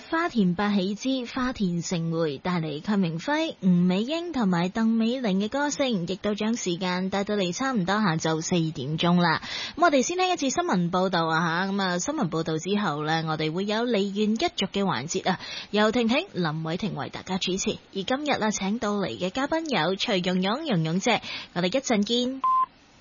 花田百喜之花田盛會帶嚟鄺明輝、吳美英同埋鄧美玲嘅歌聲，亦都將時間帶到嚟差唔多下晝4點鐘啦。咁我哋先聽一次新聞報道啊吓，咁啊新聞報道之後呢，我哋會有梨園一族嘅環節啊，由婷婷、林偉婷為大家主持。而今日啊，請到嚟嘅嘉賓有徐蓉蓉、蓉蓉姐，我哋一陣見。